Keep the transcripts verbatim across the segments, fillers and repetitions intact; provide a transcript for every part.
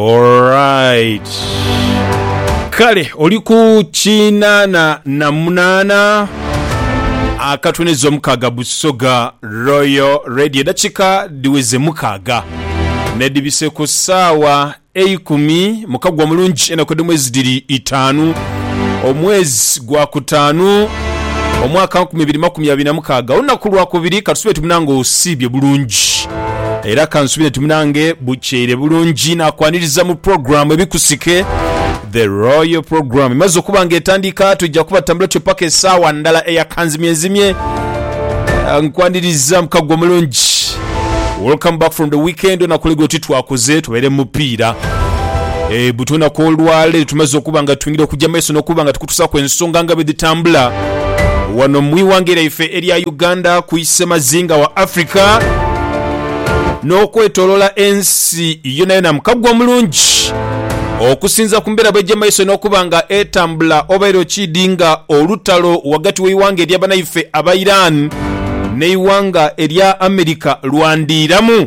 Alright. Kale oli ku kinana na munana akatwenezo mukaga Busoga Royal Radio dachika diweze mukaga nedibise ku sawa eikumi mukagwa mulungi enakode mwezi diri itanu omwezi gwa kutanu omwaka wa makumi abiri makumi abiri na mukaga unakulwa kubiri katusube tumunango usibye bulungi era kansubire tumunange buchere bulungi na kwaniriza mu program ebikusike the Royal Program imaze kubanga etandika tujja kubatambula cyo pake sawa ndala eya kanzi myezimye nkwaniriza mukagwa mulungi. Welcome back from the weekend na kuligo titwakoze tubere mupira e butuna ko lwale tumaze kubanga twingire kujja meso no kubanga tukutusa ku ensonga nga beditambula wano mwiwangera ife area Uganda kuisema zinga wa Africa no kwetolola ensi yona yona mukagwa mulungi okusinza kumbera bejja maiso n'okubanga etambula obairo kidinga olutalo wagati weiwanga erya banaife aba Iran neiwanga erya America lwandiramu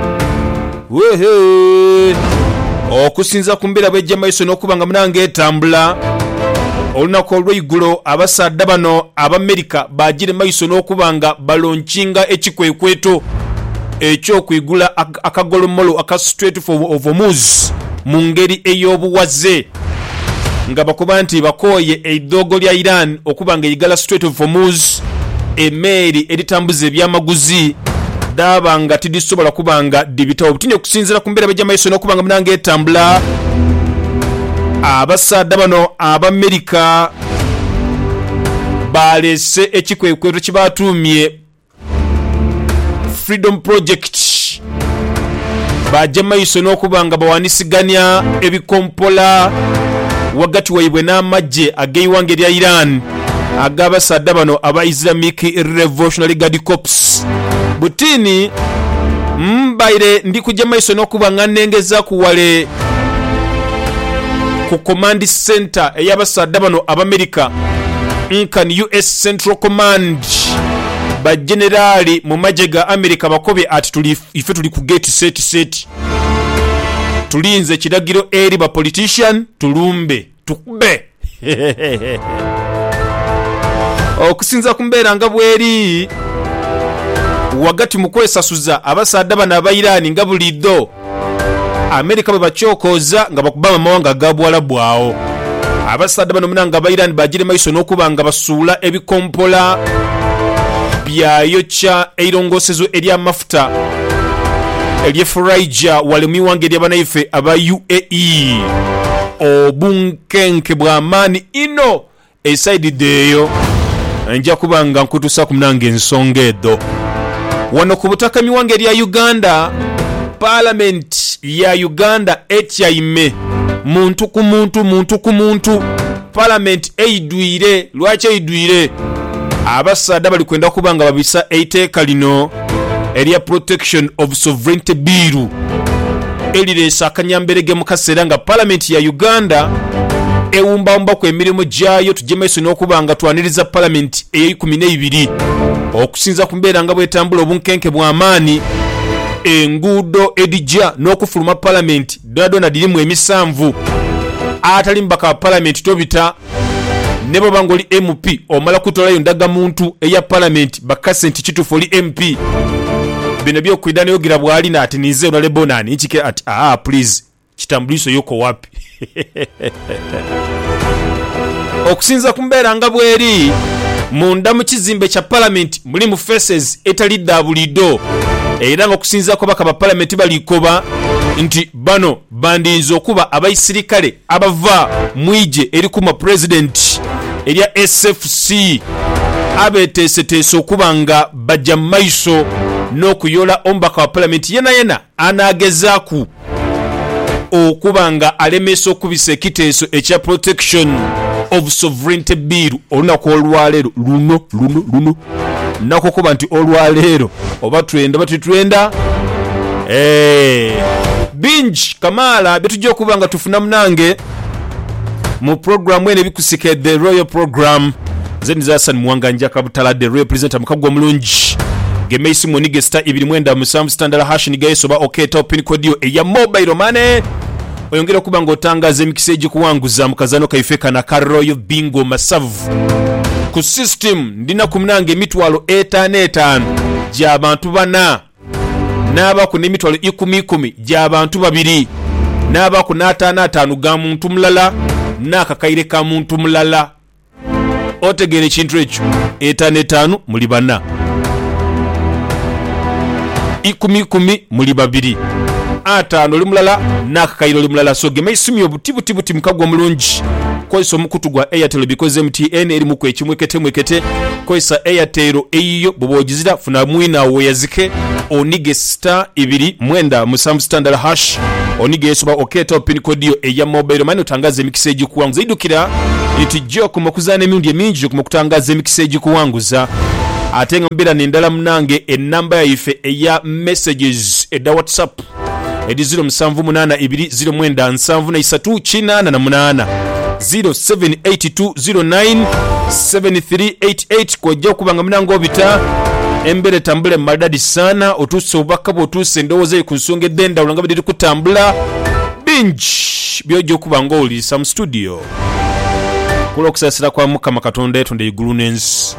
wehe okusinza kumbera bejja maiso n'okubanga munange etambula olunako olweigulo abasadde bano aba America bagire maiso n'okubanga balonchinga ekikwekweto ekyo kwigula akagolomolo aka Strait of Hormuz mungeri eyobuwaze nga bakuba nti bakoye eidogo lya Iran okubanga yigala Strait of Hormuz emeri editambuze ebyamaguzi dabanga tidisobola kubanga dibitawo butinye kusinzira kumbera bejja maiso n'okubanga munange etambula abasadde bano aba America balese ekikwekweto kibatumye Freedom Project bajja maiso n'okubanga bawanisiganya ebikompola wagati waibwe n'amajje ageiwange lya Iran agabasadde bano aba Islamic Revolutionary Guard Corps butini mbaire ndi kujja maiso n'okubanga nengeza kuwale ku command center eyabasadde bano aba America nkan U S Central Command ba generali mu majega America bakobe ati tuli ife tuli ku gate set set tulinze kiragiro eri ba politician tulumbe tukube okusinza kumbera nga bweri wagati mu kwesasuza abasadde bana aba Iran nga bulido America bwe bachokoza nga bakubama mawanga gabwala bwao abasadde bano munanga aba Iran bagire maiso n'okubanga basuula ebikompola byayo cha eirongosezo erya mafuta erye Faraja wale miwange erya banaife aba U A E obunkenke bwamani ino eside deyo nja kubanga nkutusa kumunanga ensonga edo wano ku butaka miwange erya Uganda Parliament ya Uganda etyaime muntu ku muntu muntu ku muntu Parliament eidwire lwache eidwire abasadde bali kwenda kubanga babisa eiteeka lino area protection of sovereignty bill eliresa akanyamberege mu kaseera nga Parliament ya Uganda ewumbawumba ku emirimu gyayo tujje maiso n'okubanga twaniriza Parliament ey'ikumi n'ebiri okusinza ku mbeera nga bwetambula obunkenke bw'amaani enguudo edijja n'okufuluma Parliament donna dirimu emisanvu atali mbaka wa Parliament tobita nebo bangoli M P omala kutolayo ndaga muntu eya Parliament bakasenti kitufu oli M P bino byo kwidana yogira bwali na ati nize onale bonani nchike ati ah please kitambuliso yoko wapi okusinza kumbera nga bweri munda mu kizimbe kya Parliament muli mu faces etali dabulido era nga okusinza ko baka ba Parliament balikoba nti bano bandinzo okuba abayisirikale abava mwije eri kuma president erya S F C abeteeseteese okubanga bajja maiso n'okuyola ombaka wa Parliament yena yena anagezaaku okubanga alemesa okubisa ekiteeso ekya protection of sovereignty bill olunaku olwaleero luno luno luno nakukuba nti olwaleero oba twenda batitwenda eh bingi Kamala betujja okubanga tufuna munange mu program ene bikusike the Royal Program zeni za Hassan Mwanganja Kabutala the Royal Presenter mukagwa mulungi gemeisi monige star ibiri mwenda musanvu standard hash ni gaeso ba okay top pin code eya mobile money oyongera kuba ng'otangaza emikisa egikuwanguza mu kazano kaife kana ka Royal Bingo Masavu. Ku system ndina ku munange emitwalo etaano etaano gy'abantu bana, n'abaku n'emitwalo ikumi ikumi gy'abantu babiri, n'abaku n'ataano ataano ga muntu mulala, n'akakaire ka muntu mulala. Otegeera ekintu ekyo, etaano etaano muli bana, ikumi ikumi muli babiri, ataano oli mulala, n'akakaire oli mulala. So gema isumi obutibuti buti mukagwa mulungi. Koisa omukutu gwa Airtel because M T N eri muku ekimwekete mwekete. Koisa Airtel eyiyo bobogizira funa mwina wo yazike onige star ibiri mwenda musambu standard hash onige esoba oketa pin code yo eya mobile money utangaze emikisa egikuwanguza. Idukira itijjo kumakuzana emirundi emingi kumakutangaza emikisa egikuwanguza. Ate nga mbira nendala munange enamba yaife eya messages eda WhatsApp edi zero musanvu munana ibiri zero mwenda nsanvu na isatu kinana na munana zero seven eight two zero nine seven three eight eight kujja kubanga munango obita embere tambule madadi sana otuse obaka botuse ndowoze ku nsonga edenda ulanga bidi kutambula binge byojo kubanga oli some studio kulo kusasira kwa mukama katonda etonde igulu nensi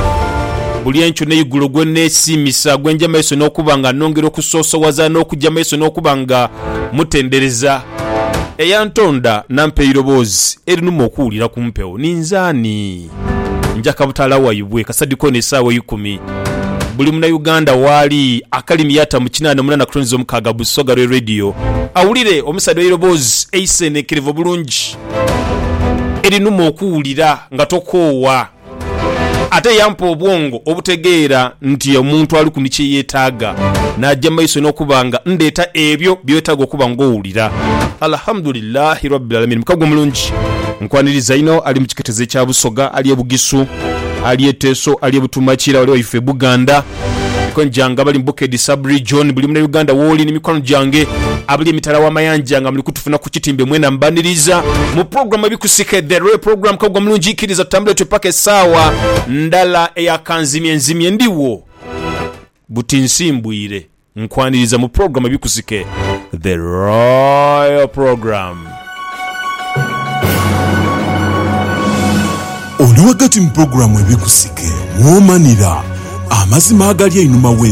buli encho ne igulu gwene simisa gwenja maiso n'okubanga nongero kusoso waza n'okujja maiso n'okubanga mutendereza eyantonda nampeiro bozi eri numo okuwulira kumpeo ninzani njaka butala wayibwe kasadiko ne sawa ikumi buli muna Uganda wali akalimi yata mu kinana munana kutonzo mukaga Busoga Radio awulire omusado irobozi eisene kirivo bulungi eri numo okuwulira nga tokowa ate yampo obwongo obutegeera nti omuntu ali ku nichi yetaaga najja maiso n'okubanga ndeta ebyo byetaaga okuba ngowulira. Alhamdulillah rabbil alamin. Mukagwa mulungi nkwaniriza ino ali mu kiketeze kya Busoga, ali ebugisu, ali eteso, ali ebutumakira, ali ife Buganda konjanga bali mbukedi sub region buli mu Uganda woli ni mikwano jange abuli mitala wa mayanja nga muli kutufuna ku kitimbe mwena mbaniriza mu program ebikusike the real program. Kagwa mulungi kiriza tambule tupake sawa ndala eya kanzimye nzimye ndiwo buti nsimbwire nkwaniriza mu program ebikusike the royal program. Oli wakati mu program ebikusike mwomanira amazima agali einuma we